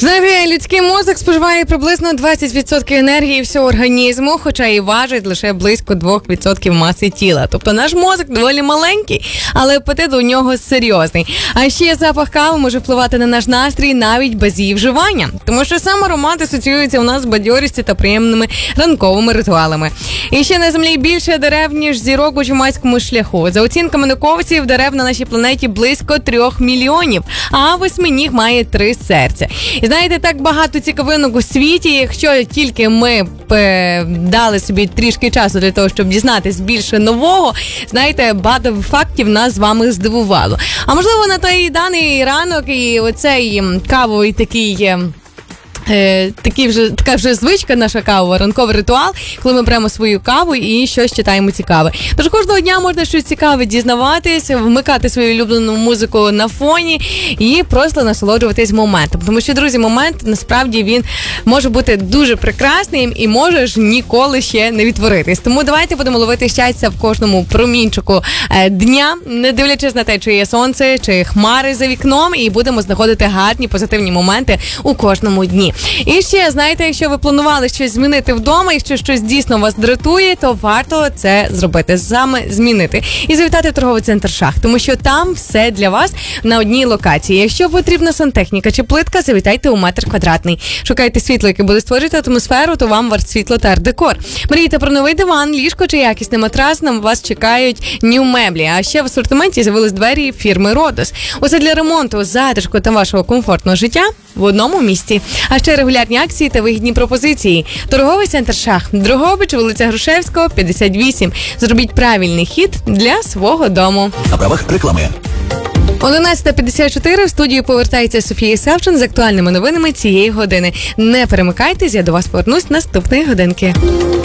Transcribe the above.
Знаєте, людський мозок споживає приблизно 20% енергії всього організму, хоча і важить лише близько 2% маси тіла. Тобто наш мозок доволі маленький, але апетит у нього серйозний. А ще запах кави може впливати на наш настрій навіть без її вживання. Тому що сам аромат асоціюється у нас з бадьорістю та приємними ранковими ритуалами. І ще на землі більше дерев, ніж зірок у чумацькому шляху. За оцінками науковців, дерев на нашій планеті близько 3 мільйонів, а восьминіг має 3 серця. І знаєте, так багато цікавинок у світі, якщо тільки ми дали собі трішки часу для того, щоб дізнатись більше нового, знаєте, багато фактів нас з вами здивувало. А можливо, на той даний ранок і оцей кавовий така вже звичка наша кавова, ранковий ритуал, коли ми беремо свою каву і щось читаємо цікаве. Тож кожного дня можна щось цікаве дізнаватись, вмикати свою улюблену музику на фоні і просто насолоджуватись моментом. Тому що, друзі, момент, насправді, він може бути дуже прекрасним і можеш ніколи ще не відтворитись. Тому давайте будемо ловити щастя в кожному промінчику дня, не дивлячись на те, чи є сонце, чи хмари за вікном, і будемо знаходити гарні, позитивні моменти у кожному дні. І ще, знаєте, якщо ви планували щось змінити вдома, якщо щось дійсно вас дратує, то варто це зробити, саме змінити. І завітати в торговий центр «Шах», тому що там все для вас на одній локації. Якщо потрібна сантехніка чи плитка, завітайте у метр квадратний. Шукайте світло, яке буде створювати атмосферу, то вам варт світло та арт-декор. Мрієте про новий диван, ліжко чи якісний матрас, на вас чекають нью-меблі. А ще в асортименті з'явились двері фірми «Родос». Усе для ремонту, затишку та вашого комфортного життя в одному місці. А ще регулярні акції та вигідні пропозиції. Торговий центр «Шах», Дрогобич, вулиця Грушевського, 58. Зробіть правильний хід для свого дому. На правах реклами. 11:54 в студію повертається Софія Савчин з актуальними новинами цієї години. Не перемикайтесь, я до вас повернусь наступної годинки.